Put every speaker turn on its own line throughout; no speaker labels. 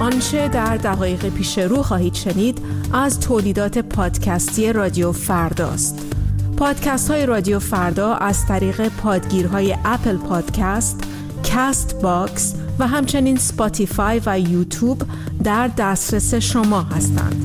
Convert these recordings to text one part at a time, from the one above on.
آنچه در دقایق پیش رو خواهید شنید از تولیدات پادکستی رادیو فرداست. پادکست های رادیو فردا از طریق پادگیرهای اپل پادکست، کاست باکس و همچنین سپاتیفای و یوتیوب در دسترس شما هستند.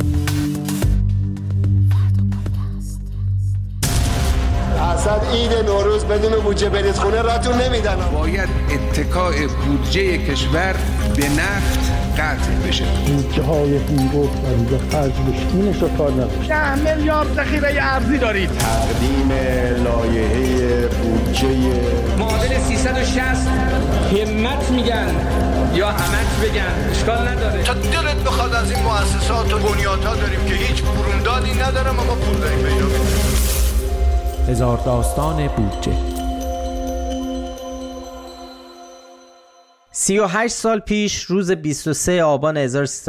اصلا عید نوروز بدون بودجه برید خونه راتون نمیدن.
باید اتکاء بودجه کشور به نفت قطع بشه.
بودجه های هنگفت و خرج بشه اینش رو کار نداشت.
10 میلیارد ذخیره ارزی دارید.
تقدیم لایحه بودجه
معادل 360 همت میگن یا همت بگن اشکال نداره.
تا دلت بخواد از این مؤسسات و بنیادها داریم که هیچ بروندادی ندارم اما پول داریم پیدا می‌کنیم.
هزار داستان بودجه.
38 سال پیش روز 23 آبان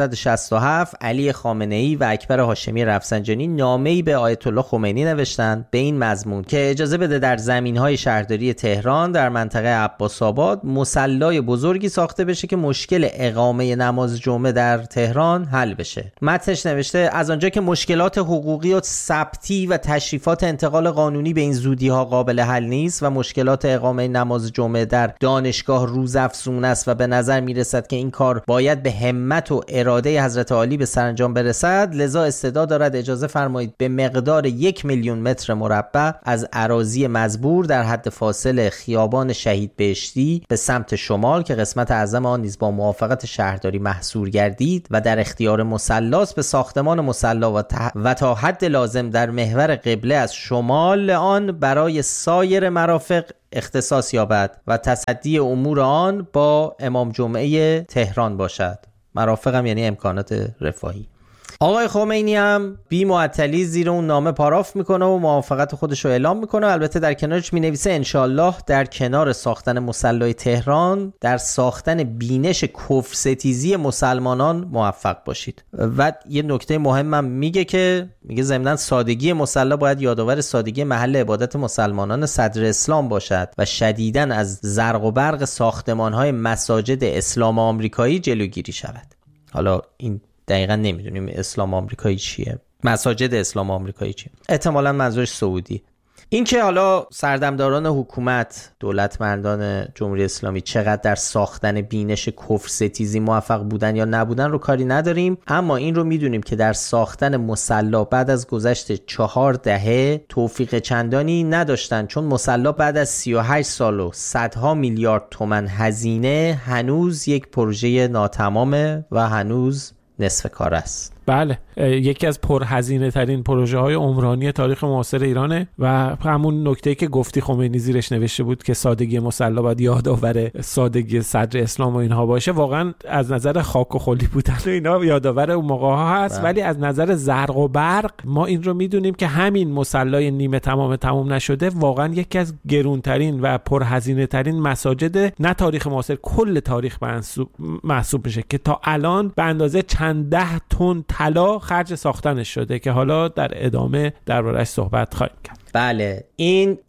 1367 علی خامنه‌ای و اکبر هاشمی رفسنجانی نامه‌ای به آیت الله خمینی نوشتند به این مضمون که اجازه بده در زمین‌های شهرداری تهران در منطقه عباس‌آباد مصلای بزرگی ساخته بشه که مشکل اقامه نماز جمعه در تهران حل بشه. متنش نوشته از آنجا که مشکلات حقوقی و ثبتی و تشریفات انتقال قانونی به این زودی‌ها قابل حل نیست و مشکلات اقامه نماز جمعه در دانشگاه روزافزون است و به نظر میرسد که این کار باید به همت و اراده حضرت عالی به سرانجام برسد، لذا استدعا دارد اجازه فرمایید به مقدار 1 میلیون متر مربع از اراضی مزبور در حد فاصل خیابان شهید بهشتی به سمت شمال که قسمت اعظم آن نیز با موافقت شهرداری محصور گردید و در اختیار مصلاست به ساختمان مصلا و تا حد لازم در محور قبله از شمال آن برای سایر مرافق اختصاص یابد و تصدی امور آن با امام جمعه تهران باشد. مرافقم یعنی امکانات رفاهی. آقای خمینی هم بی معطلی زیر اون نامه پاراف میکنه و موافقت خودش رو اعلام میکنه. البته در کنارش مینویسه انشالله در کنار ساختن مصلای تهران در ساختن بینش کفر ستیزی مسلمانان موفق باشید. و یه نکته مهمم میگه ضمناً سادگی مصلا باید یادآور سادگی محل عبادت مسلمانان صدر اسلام باشد و شدیداً از زرق و برق ساختمان‌های مساجد اسلام آمریکایی جلوگیری شود. حالا این دقیقا نمیدونیم اسلام آمریکایی چیه، مساجد اسلام آمریکایی چیه، احتمالاً منظورش سعودی. این که حالا سردمداران حکومت، دولتمندان جمهوری اسلامی چقدر در ساختن بینش کفر ستیزی موفق بودن یا نبودن رو کاری نداریم، اما این رو میدونیم که در ساختن مصلا بعد از گذشت 4 دهه توفیق چندانی نداشتن، چون مصلا بعد از 38 سال و صدها میلیارد تومان هزینه هنوز یک پروژه ناتمامه و هنوز نصف کار است.
بله، یکی از پرهزینه ترین پروژه های عمرانی تاریخ معاصر ایرانه و همون نکته‌ای که گفتی خمینی زیرش نوشته بود که سادگی مصلا باید یادآور سادگی صدر اسلام و اینها باشه، واقعا از نظر خاک و خلی بودن و اینا یادآور اون موقع ها هست. ولی از نظر زرق و برق ما این رو میدونیم که همین مصلای نیمه تمام نشده واقعا یکی از گرونترین و پرهزینه ترین مساجد نه تاریخ معاصر، کل تاریخ محسوب میشه که تا الان به اندازه چند ده تن طلا خرج ساختنش شده که حالا در ادامه درباره‌اش صحبت خواهیم کرد.
بله، این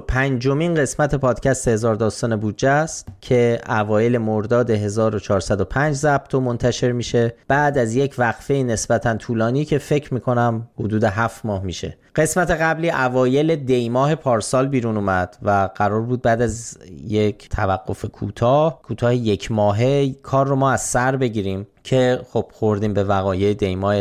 25مین قسمت پادکست هزار داستان بودجه است که اوایل مرداد 1405 ضبط و منتشر میشه بعد از یک وقفه نسبتاً طولانی که فکر میکنم حدود 7 ماه میشه. قسمت قبلی اوایل دی ماه پارسال بیرون اومد و قرار بود بعد از یک توقف کوتاه 1 ماهه کار رو ما از سر بگیریم که خب خوردیم به وقایع دی ماه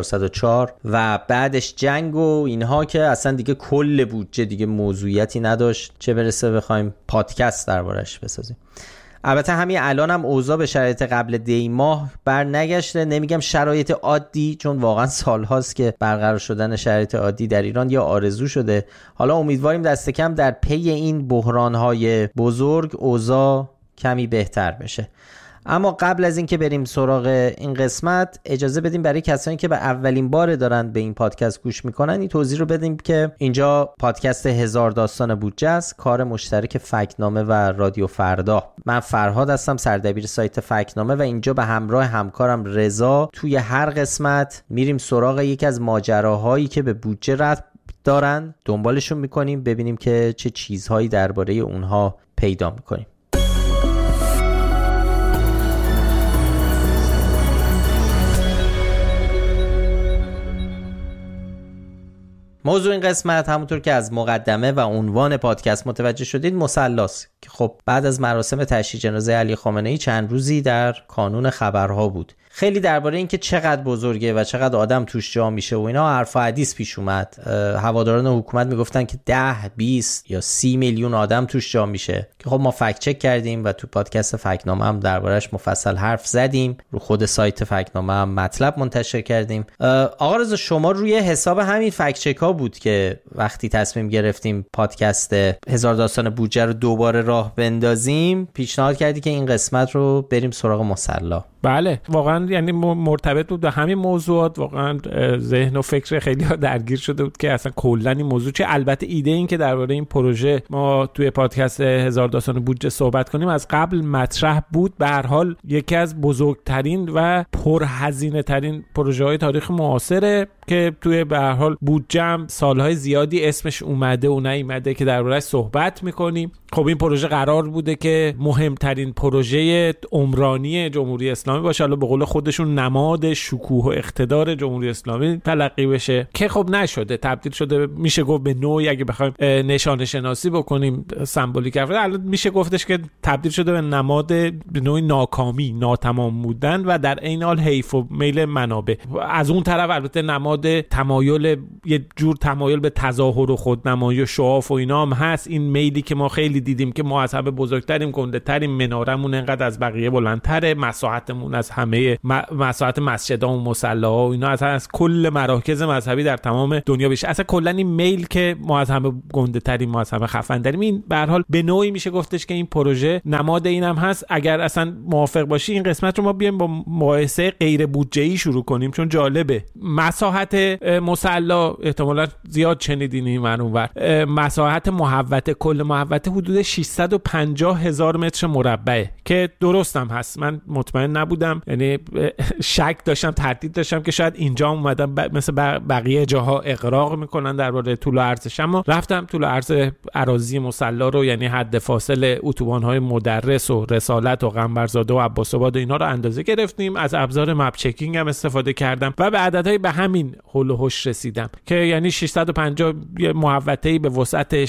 1404 و بعدش جنگ و اینها که اصلا دیگه کل بودجه دیگه موضوعیتی نداشت، چه برسه بخوایم پادکست دربارش بسازیم. البته همین الان هم اوضاع به شرایط قبل دی ماه بر نگشته، نمیگم شرایط عادی چون واقعا سالهاست که برقرار شدن شرایط عادی در ایران یا آرزو شده. حالا امیدواریم دست کم در پی این بحران‌های بزرگ اوضاع کمی بهتر بشه. اما قبل از اینکه بریم سراغ این قسمت اجازه بدیم برای کسانی که به اولین بار دارن به این پادکست گوش میکنن این توضیح رو بدیم که اینجا پادکست هزار داستان بودجه است، کار مشترک فکت‌نامه و رادیو فردا. من فرهاد هستم، سردبیر سایت فکت‌نامه و اینجا به همراه همکارم رضا توی هر قسمت میریم سراغ یکی از ماجراهایی که به بودجه ربط دارن، دنبالشون میکنیم ببینیم که چه چیزهایی درباره اونها پیدا میکنیم. موضوع این قسمت همونطور که از مقدمه و عنوان پادکست متوجه شدید مصلاست که خب بعد از مراسم تشییع جنازه علی خامنه‌ای چند روزی در کانون خبرها بود. خیلی درباره این که چقدر بزرگه و چقدر آدم توش جا میشه و اینا حرف و حدیث پیش اومد. هواداران حکومت میگفتن که 10 20 یا 30 میلیون آدم توش جا میشه که خب ما فکت چک کردیم و تو پادکست فکت‌نامه هم دربارش مفصل حرف زدیم، رو خود سایت فکت‌نامه هم مطلب منتشر کردیم. آقا رضا شما روی حساب همین فکت چک ها بود که وقتی تصمیم گرفتیم پادکست هزار داستان بودجه رو دوباره راه بندازیم پیشنهاد کردی که این قسمت رو بریم سراغ مصلا.
بله واقعا یعنی مرتبط بود به همین موضوعات. واقعا ذهن و فکر خیلی ها درگیر شده بود که اصلا کلا این موضوع چه. البته ایده این که درباره این پروژه ما توی پادکست هزار داستان بودجه صحبت کنیم از قبل مطرح بود. به هر حال یکی از بزرگترین و پرهزینه ترین پروژه های تاریخ معاصره که توی به هر حال بودجه سالهای زیادی اسمش اومده و نیومده که درباره‌اش صحبت می‌کنیم. خب این پروژه قرار بوده که مهمترین پروژه عمرانی جمهوری اسلامی باشه، حالا به قول خودشون نماد شکوه و اقتدار جمهوری اسلامی تلقی بشه که خب نشده، تبدیل شده میشه گفت به نوعی اگه بخوایم نشانه شناسی بکنیم سمبولیک الان میشه گفتش که تبدیل شده به نماد به نوعی ناکامی، ناتمام بودن و در عین حال حیف و میل منابع. از اون طرف البته نماد تمایل، یه جور تمایل به تظاهر و خودنمایی و شعاف و اینا هم هست. این میلی که ما خیلی دیدیم که ما از همه بزرگتریم، گنده‌تریم، منارمون انقدر از بقیه بلندتره، مساحتمون از همه مساحت مسجدها و مصلاها و اینا از کل مراکز مذهبی در تمام دنیا بیشتر. اصلا کلا این میل که ما از همه گنده‌تریم، ما از همه خفن‌تریم، این به هر حال به نوعی میشه گفتش که این پروژه نماد اینم هست. اگر اصلا موافق باشی این قسمت رو ما بیایم با مقایسه غیر بودجه‌ای شروع کنیم چون جالبه. مساحت مصلا احتمالاً زیاد شنیدین این اونور. مساحت محوطه، کل محوطه حدود 650,000 متر مربعه که درست هم هست. من مطمئن نبودم، یعنی شک داشتم، تردید داشتم که شاید اینجا اومدن مثل بقیه جاها اغراق میکنن درباره طول و عرضش، اما رفتم طول و عرض اراضی مصلا رو، یعنی حد فاصل اتوبان‌های مدرس و رسالت و قنبرزاده و عباس‌آباد و اینا رو اندازه گرفتیم. از ابزار مپ چکینگ هم استفاده کردم و به عددهای به همین هول و هوش رسیدم که یعنی 650 محوطه‌ای به وسعت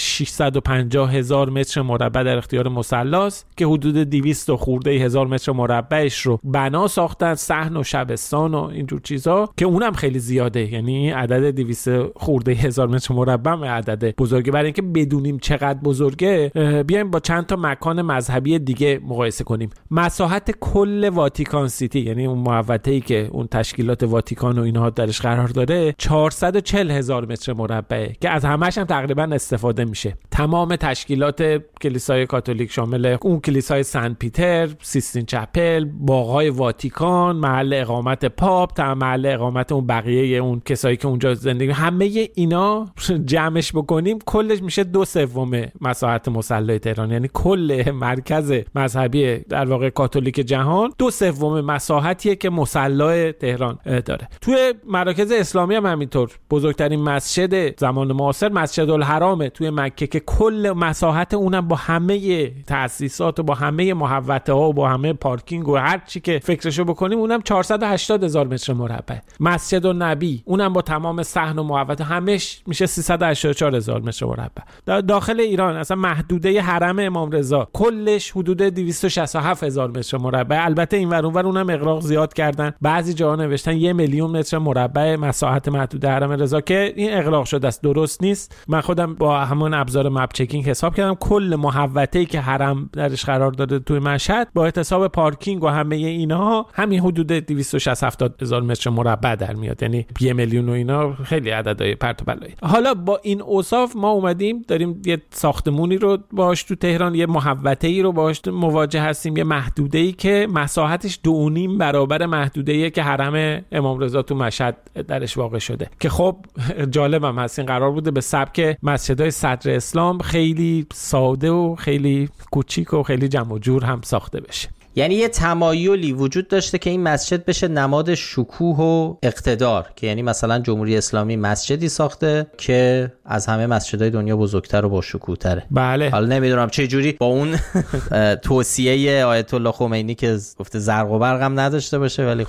650,000 متر مربع در اختیار مصلاست که حدود 200 خورده هزار متر مربعش رو بنا ساختن، صحن و شبستان و اینجور چیزا که اونم خیلی زیاده. یعنی عدد 200 خورده هزار متر مربع عدد بزرگه. برای اینکه بدونیم چقدر بزرگه بیایم با چند تا مکان مذهبی دیگه مقایسه کنیم. مساحت کل واتیکان سیتی، یعنی اون محوطه‌ای که اون تشکیلات واتیکان و اینها درش قرار داره، 440,000 متر مربعه که از همه‌ش هم تقریبا استفاده میشه. تمام تشکیلات کلیسای کاتولیک شامل اون کلیسای سنت پیتر، سیستین چپل، باغ‌های واتیکان، محل اقامت پاپ، تا محل اقامت اون بقیه اون کسایی که اونجا زندگی، همه اینا جمعش بکنیم کلش میشه 2/3 مساحت مصلای تهران. یعنی کل مرکز مذهبی در واقع کاتولیک جهان 2/3 مساحتیه که مصلای تهران داره. توی مراکز اسلامی هم همینطور. بزرگترین مسجد زمان معاصر مسجد الحرامه توی مکه که کل مساحت اونم با همه تأسیسات و با همه محوطه ها و با همه پارکینگ و هر چی که فکرشو بکنیم اونم 480,000 متر مربع. مسجد النبی اونم با تمام صحن و محوطه همش میشه 384,000 متر مربع. داخل ایران اصلا محدوده حرم امام رضا کلش حدود 267,000 متر مربع. البته این ور اونور اونم اغراق زیاد کردن، بعضی جاها نوشتن 1,000,000 متر مربع مساحت محدود حرم رضا که این اغراق شده است، درست نیست. من خودم با همون ابزار مپ چکینگ حساب کردم کل محوطه‌ای که حرم درش قرار داره توی مشهد با احتساب پارکینگ و همه اینا همین حدود 260,000 متر مربع در میاد. یعنی 1,000,000 و اینا خیلی عددهای پرت و بلایی. حالا با این اوصاف ما اومدیم داریم یه ساختمونی رو باهاش تو تهران، یه محوطه‌ای رو باهاش مواجه هستیم، یه محدوده‌ای که مساحتش 2.5 برابر محدوده‌ایه که حرم امام رضا تو مشهد درش واقع شده. که خب جالبم هست این قرار بوده به سبک مسجدهای صدر اسلام خیلی ساده و خیلی کوچیک و خیلی جمع و جور هم ساخته بشه.
یعنی یه تمایلی وجود داشته که این مسجد بشه نماد شکوه و اقتدار، که یعنی مثلا جمهوری اسلامی مسجدی ساخته که از همه مسجدهای دنیا بزرگتر و با شکوه‌تره.
بله.
حالا نمیدونم چه جوری با اون توصیه آیت الله خمینی که گفته زرق و برق هم نداشته باشه، ولی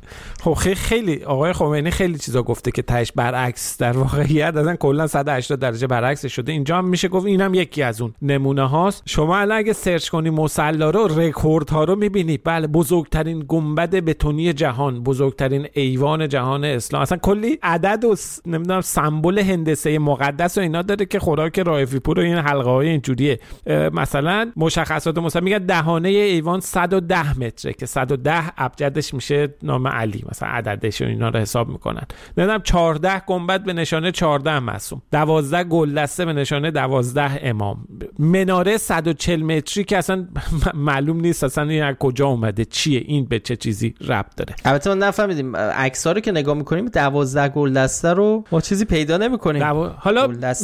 خب
خیلی آقای خمینی خیلی چیزا گفته که تهش برعکس در واقعیت اصلا کلا 180 درجه برعکس شده. اینجا هم میشه گفت اینم یکی از اون نمونه هاست. شما الان اگه سرچ کنی مصلا رو، رکورد ها رو میبینی. بله، بزرگترین گنبد بتونی جهان، بزرگترین ایوان جهان اسلام، اصلا کلی عدد و نمیدونم سمبل هندسه مقدس و اینا داره که خوراک رائفی پور و این حلقه های اینجوریه. مثلا مشخصات مثلا میگه دهانه ایوان 110 متره که 110 ابجدش میشه نام علی، مثلا عددش و اینا رو حساب میکنن. نمیدونم 14 گنبد به نشانه 14 معصوم، 12 گلدسته به نشانه 12 امام، مناره 140 متری که اصلا معلوم نیست اصلا این از کجا اومده، چیه این، به چه چیزی ربط داره.
البته ما نفهمیدیم عکس‌ها رو که نگاه میکنیم 12 گلدسته رو ما چیزی پیدا نمیکنیم.
حالا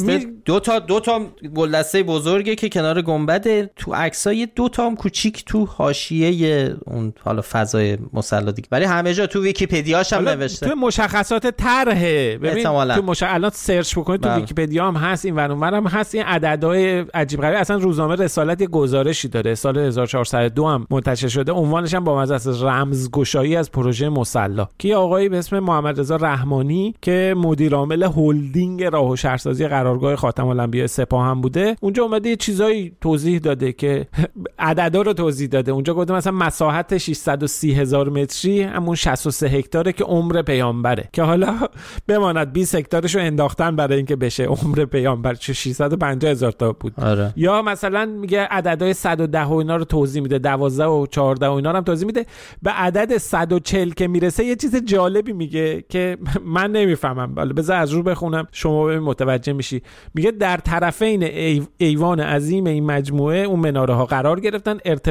دو تا گلدسته بزرگه که کنار گنبده، تو عکسای 2 تا هم کوچیک تو حاشیه اون حالا فضای مصلی دیگه، ولی همه جا تو ویکی‌پدیاش هم نوشته.
تو مشخصات طرحه ببین، تو الان سرچ بکنید تو ویکی‌پدیا هم هست، این ورانور هم هست، این عددهای عجیب غریب. اصلا روزنامه رسالت یه گزارشی داره سال 1402 هم منتشر شده، عنوانش هم با مزه است رمزگشایی از پروژه مصلی، که آقایی به اسم محمد رضا رحمانی که مدیر عامل هلدینگ راه و شهرسازی قرارگاه خاتم الانبیاء سپاه هم بوده، اونجا اومده یه چیزایی توضیح داده که عددا رو توضیح داده. اونجا گفته مثلا مساحت 630,000 متری همون 63 هکتاره که عمر پیامبره، که حالا بماند 20 هکتارشو انداختن برای اینکه بشه عمر پیامبر، چه 650,000 تا بود.
آره.
یا مثلا میگه عددهای 110 و اینا رو توضیح میده، 12 و 14 و اینا رو هم توضیح میده. به عدد 140 که میرسه یه چیز جالبی میگه که من نمیفهمم، بذار از رو بخونم شما ببین متوجه میشی. میگه در طرفین ایوان عظیم این مجموعه اون مناره ها قرار گرفتن،